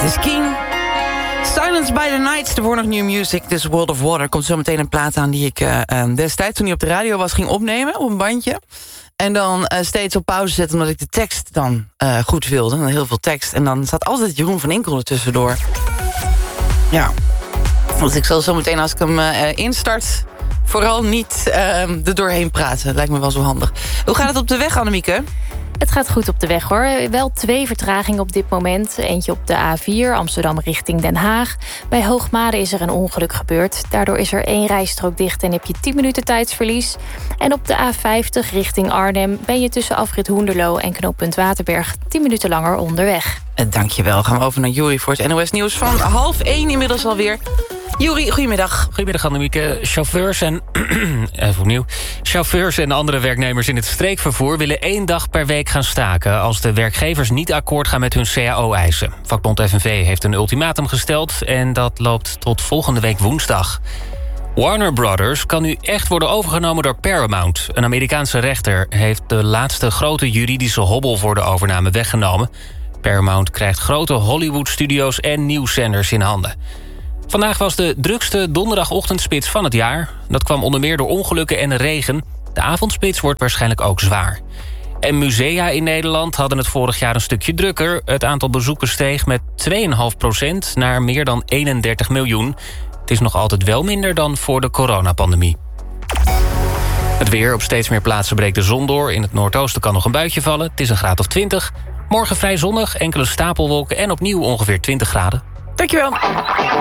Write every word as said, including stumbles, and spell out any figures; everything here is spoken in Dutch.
is Keen. Silence by the Night, er wordt nog new music. This World of Water. Komt zo meteen een plaat aan die ik uh, destijds, toen hij op de radio was, ging opnemen op een bandje. En dan uh, steeds op pauze zetten, omdat ik de tekst dan uh, goed wilde. Dan heel veel tekst. En dan staat altijd Jeroen van Inkel er tussendoor. Ja. Dus ik zal zo meteen, als ik hem uh, instart, vooral niet uh, er doorheen praten. Lijkt me wel zo handig. Hoe gaat het op de weg, Annemieke? Het gaat goed op de weg, hoor. Wel twee vertragingen op dit moment. Eentje op de A vier, Amsterdam richting Den Haag. Bij Hoogmade is er een ongeluk gebeurd. Daardoor is er één rijstrook dicht en heb je tien minuten tijdsverlies. En op de A vijftig richting Arnhem ben je tussen afrit Hoenderloo en knooppunt Waterberg tien minuten langer onderweg. Dankjewel. Gaan we over naar Juri voor het N O S Nieuws van half één inmiddels alweer. Juri, goedemiddag. Goedemiddag, Annemieke. Chauffeurs en... Even opnieuw. Chauffeurs en andere werknemers in het streekvervoer willen één dag per week gaan staken als de werkgevers niet akkoord gaan met hun C A O-eisen. Vakbond F N V heeft een ultimatum gesteld en dat loopt tot volgende week woensdag. Warner Brothers kan nu echt worden overgenomen door Paramount. Een Amerikaanse rechter heeft de laatste grote juridische hobbel voor de overname weggenomen. Paramount krijgt grote Hollywood-studio's en nieuwszenders in handen. Vandaag was de drukste donderdagochtendspits van het jaar. Dat kwam onder meer door ongelukken en regen. De avondspits wordt waarschijnlijk ook zwaar. En musea in Nederland hadden het vorig jaar een stukje drukker. Het aantal bezoekers steeg met twee komma vijf procent naar meer dan eenendertig miljoen. Het is nog altijd wel minder dan voor de coronapandemie. Het weer. Op steeds meer plaatsen breekt de zon door. In het noordoosten kan nog een buitje vallen. Het is een graad of twintig. Morgen vrij zonnig, enkele stapelwolken en opnieuw ongeveer twintig graden. Dankjewel.